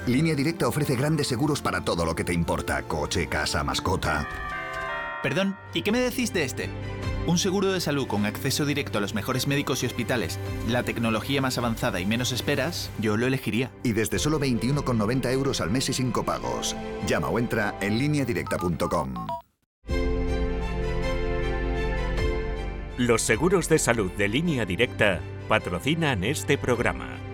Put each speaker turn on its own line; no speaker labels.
Línea Directa ofrece grandes seguros para todo lo que te importa. Coche, casa, mascota.
Perdón, ¿y qué me decís de este? Un seguro de salud con acceso directo a los mejores médicos y hospitales, la tecnología más avanzada y menos esperas, yo lo elegiría.
Y desde solo 21,90 euros al mes y sin copagos. Llama o entra en lineadirecta.com.
Los seguros de salud de Línea Directa patrocinan este programa.